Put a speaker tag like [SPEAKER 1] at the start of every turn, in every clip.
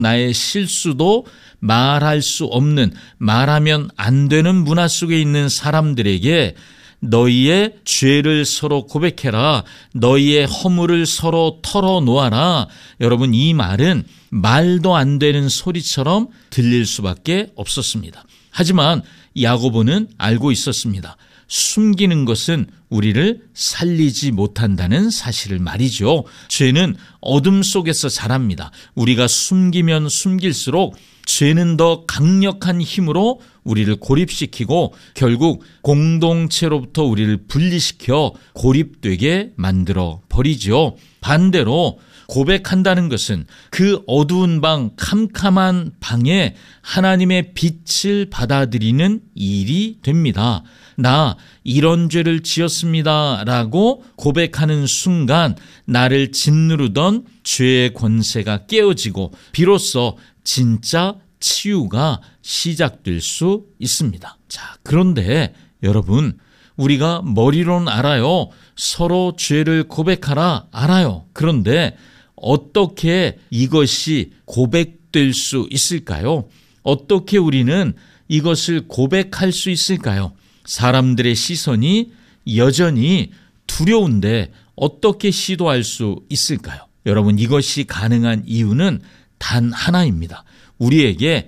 [SPEAKER 1] 나의 실수도 말할 수 없는, 말하면 안 되는 문화 속에 있는 사람들에게 너희의 죄를 서로 고백해라, 너희의 허물을 서로 털어놓아라. 여러분, 이 말은 말도 안 되는 소리처럼 들릴 수밖에 없었습니다. 하지만 야고보는 알고 있었습니다. 숨기는 것은 우리를 살리지 못한다는 사실을 말이죠. 죄는 어둠 속에서 자랍니다. 우리가 숨기면 숨길수록 죄는 더 강력한 힘으로 우리를 고립시키고 결국 공동체로부터 우리를 분리시켜 고립되게 만들어 버리죠. 반대로 고백한다는 것은 그 어두운 방, 캄캄한 방에 하나님의 빛을 받아들이는 일이 됩니다. 나 이런 죄를 지었습니다 라고 고백하는 순간 나를 짓누르던 죄의 권세가 깨어지고 비로소 진짜 치유가 시작될 수 있습니다. 자, 그런데 여러분, 우리가 머리로는 알아요. 서로 죄를 고백하라 알아요. 그런데 어떻게 이것이 고백될 수 있을까요? 어떻게 우리는 이것을 고백할 수 있을까요? 사람들의 시선이 여전히 두려운데 어떻게 시도할 수 있을까요? 여러분, 이것이 가능한 이유는 단 하나입니다. 우리에게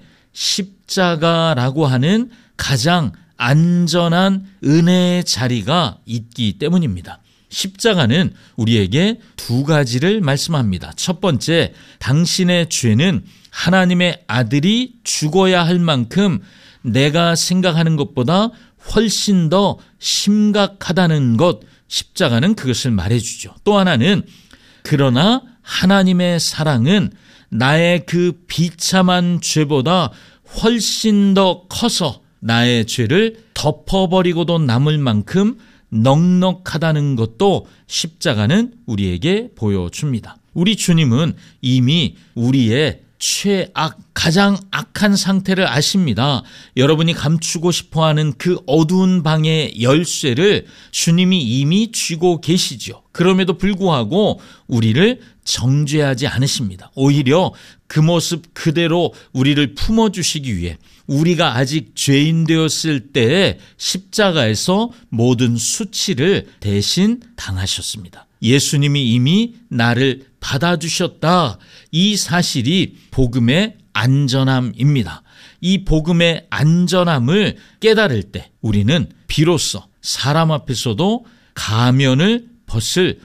[SPEAKER 1] 십자가라고 하는 가장 안전한 은혜의 자리가 있기 때문입니다. 십자가는 우리에게 두 가지를 말씀합니다. 첫 번째, 당신의 죄는 하나님의 아들이 죽어야 할 만큼 내가 생각하는 것보다 훨씬 더 심각하다는 것, 십자가는 그것을 말해주죠. 또 하나는, 그러나 하나님의 사랑은 나의 그 비참한 죄보다 훨씬 더 커서 나의 죄를 덮어버리고도 남을 만큼 넉넉하다는 것도 십자가는 우리에게 보여줍니다. 우리 주님은 이미 우리의 최악, 가장 악한 상태를 아십니다. 여러분이 감추고 싶어하는 그 어두운 방의 열쇠를 주님이 이미 쥐고 계시죠. 그럼에도 불구하고 우리를 정죄하지 않으십니다. 오히려 그 모습 그대로 우리를 품어주시기 위해 우리가 아직 죄인 되었을 때에 십자가에서 모든 수치를 대신 당하셨습니다. 예수님이 이미 나를 받아주셨다. 이 사실이 복음의 안전함입니다. 이 복음의 안전함을 깨달을 때 우리는 비로소 사람 앞에서도 가면을 벗을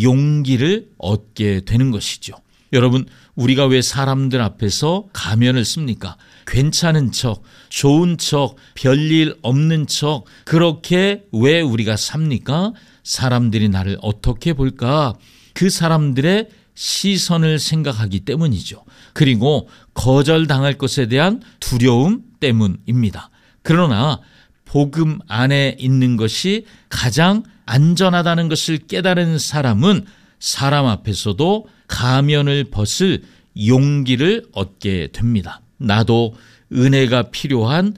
[SPEAKER 1] 용기를 얻게 되는 것이죠. 여러분, 우리가 왜 사람들 앞에서 가면을 씁니까? 괜찮은 척, 좋은 척, 별일 없는 척, 그렇게 왜 우리가 삽니까? 사람들이 나를 어떻게 볼까? 그 사람들의 시선을 생각하기 때문이죠. 그리고 거절당할 것에 대한 두려움 때문입니다. 그러나 복음 안에 있는 것이 가장 안전하다는 것을 깨달은 사람은 사람 앞에서도 가면을 벗을 용기를 얻게 됩니다. 나도 은혜가 필요한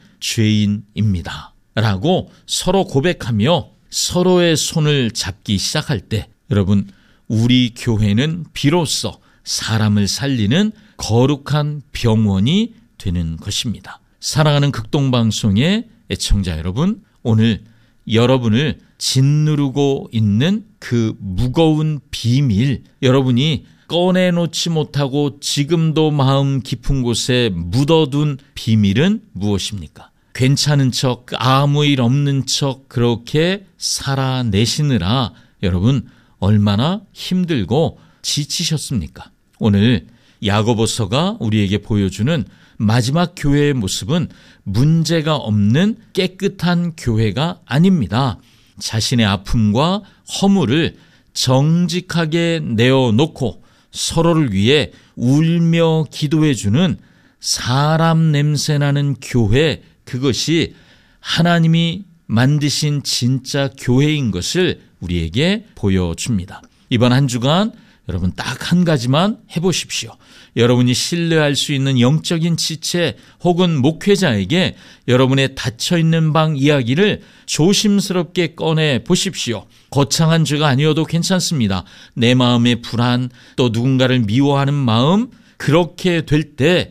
[SPEAKER 1] 죄인입니다 라고 서로 고백하며 서로의 손을 잡기 시작할 때, 여러분, 우리 교회는 비로소 사람을 살리는 거룩한 병원이 되는 것입니다. 사랑하는 극동방송의 애청자 여러분, 오늘 여러분을 짓누르고 있는 그 무거운 비밀, 여러분이 꺼내놓지 못하고 지금도 마음 깊은 곳에 묻어둔 비밀은 무엇입니까? 괜찮은 척, 아무 일 없는 척 그렇게 살아내시느라 여러분 얼마나 힘들고 지치셨습니까? 오늘 야고보서가 우리에게 보여주는 마지막 교회의 모습은 문제가 없는 깨끗한 교회가 아닙니다. 자신의 아픔과 허물을 정직하게 내어놓고 서로를 위해 울며 기도해주는 사람 냄새나는 교회, 그것이 하나님이 만드신 진짜 교회인 것을 우리에게 보여줍니다. 이번 한 주간 여러분 딱 한 가지만 해보십시오. 여러분이 신뢰할 수 있는 영적인 지체 혹은 목회자에게 여러분의 닫혀있는 방 이야기를 조심스럽게 꺼내 보십시오. 거창한 죄가 아니어도 괜찮습니다. 내 마음의 불안, 또 누군가를 미워하는 마음, 그렇게 될 때